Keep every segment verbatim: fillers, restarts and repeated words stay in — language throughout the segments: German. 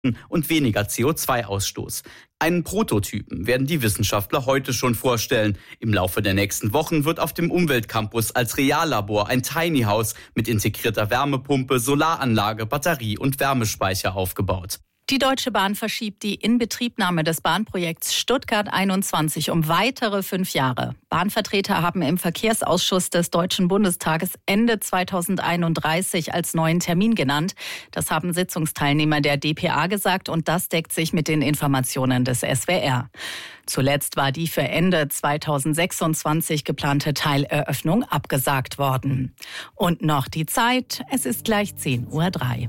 und weniger C O zwei Ausstoß. Einen Prototypen werden die Wissenschaftler heute schon vorstellen. Im Laufe der nächsten Wochen wird auf dem Umweltcampus als Reallabor ein Tiny House mit integrierter Wärmepumpe, Solaranlage, Batterie und Wärmespeicher aufgebaut. Die Deutsche Bahn verschiebt die Inbetriebnahme des Bahnprojekts Stuttgart einundzwanzig um weitere fünf Jahre. Bahnvertreter haben im Verkehrsausschuss des Deutschen Bundestages Ende zweitausendeinunddreißig als neuen Termin genannt. Das haben Sitzungsteilnehmer der d p a gesagt und das deckt sich mit den Informationen des S W R. Zuletzt war die für Ende zweitausendsechsundzwanzig geplante Teileröffnung abgesagt worden. Und noch die Zeit, es ist gleich zehn Uhr drei.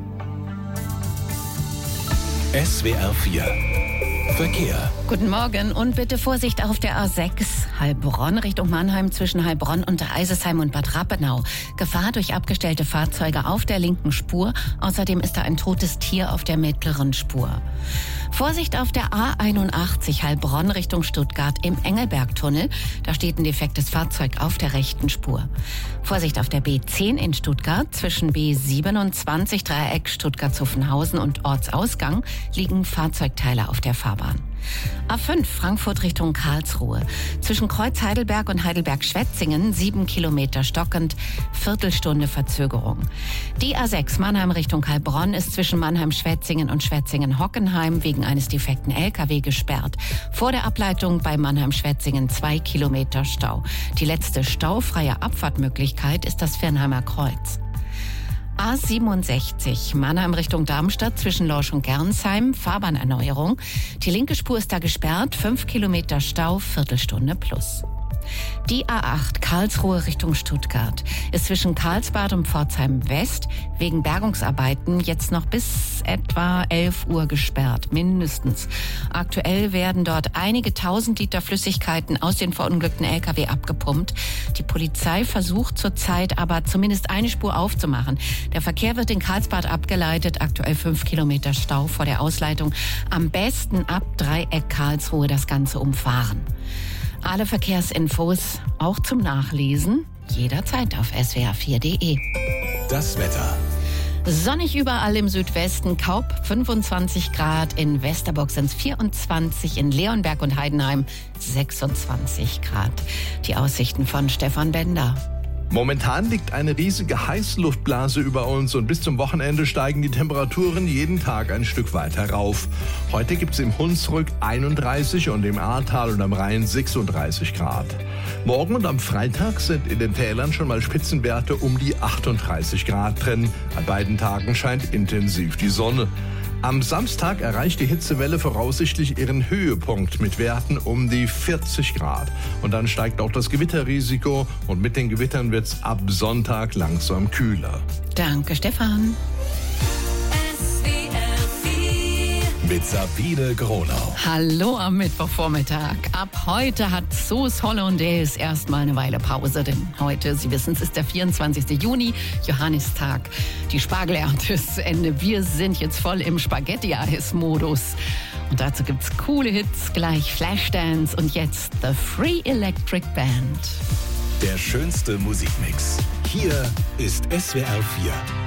S W R vier Verkehr. Guten Morgen und bitte Vorsicht auf der A sechs Heilbronn Richtung Mannheim zwischen Heilbronn und Eisesheim und Bad Rappenau. Gefahr durch abgestellte Fahrzeuge auf der linken Spur. Außerdem ist da ein totes Tier auf der mittleren Spur. Vorsicht auf der A einundachtzig Heilbronn Richtung Stuttgart im Engelbergtunnel. Da steht ein defektes Fahrzeug auf der rechten Spur. Vorsicht auf der B zehn in Stuttgart. Zwischen B siebenundzwanzig Dreieck Stuttgart-Zuffenhausen und Ortsausgang liegen Fahrzeugteile auf der Fahrbahn. A fünf Frankfurt Richtung Karlsruhe. Zwischen Kreuz Heidelberg und Heidelberg-Schwetzingen sieben Kilometer stockend, Viertelstunde Verzögerung. Die A sechs Mannheim Richtung Heilbronn ist zwischen Mannheim-Schwetzingen und Schwetzingen-Hockenheim wegen eines defekten L K W gesperrt. Vor der Ableitung bei Mannheim-Schwetzingen zwei Kilometer Stau. Die letzte staufreie Abfahrtmöglichkeit ist das Viernheimer Kreuz. A siebenundsechzig Mannheim Richtung Darmstadt zwischen Lorsch und Gernsheim, Fahrbahnerneuerung. Die linke Spur ist da gesperrt, fünf Kilometer Stau, Viertelstunde plus. Die A acht Karlsruhe Richtung Stuttgart ist zwischen Karlsbad und Pforzheim West wegen Bergungsarbeiten jetzt noch bis etwa elf Uhr gesperrt, mindestens. Aktuell werden dort einige tausend Liter Flüssigkeiten aus den verunglückten L K W abgepumpt. Die Polizei versucht zurzeit aber zumindest eine Spur aufzumachen. Der Verkehr wird in Karlsbad abgeleitet, aktuell fünf Kilometer Stau vor der Ausleitung. Am besten ab Dreieck Karlsruhe das Ganze umfahren. Alle Verkehrsinfos auch zum Nachlesen jederzeit auf S W R vier Punkt de. Das Wetter. Sonnig überall im Südwesten, Kaup fünfundzwanzig Grad, in Westerburg sind es vierundzwanzig, in Leonberg und Heidenheim sechsundzwanzig Grad. Die Aussichten von Stefan Bender. Momentan liegt eine riesige Heißluftblase über uns und bis zum Wochenende steigen die Temperaturen jeden Tag ein Stück weiter rauf. Heute gibt es im Hunsrück einunddreißig und im Ahrtal und am Rhein sechsunddreißig Grad. Morgen und am Freitag sind in den Tälern schon mal Spitzenwerte um die achtunddreißig Grad drin. An beiden Tagen scheint intensiv die Sonne. Am Samstag erreicht die Hitzewelle voraussichtlich ihren Höhepunkt mit Werten um die vierzig Grad. Und dann steigt auch das Gewitterrisiko und mit den Gewittern wird es ab Sonntag langsam kühler. Danke, Stefan. Mit Sabine Gronau. Hallo am Mittwochvormittag. Ab heute hat Sauce Hollandaise erstmal eine Weile Pause, denn heute, Sie wissen es, ist der vierundzwanzigster Juni, Johannistag. Die Spargelernte ist zu Ende. Wir sind jetzt voll im Spaghetti-Eis-Modus. Und dazu gibt's coole Hits, gleich Flashdance und jetzt The Free Electric Band. Der schönste Musikmix. Hier ist S W R vier.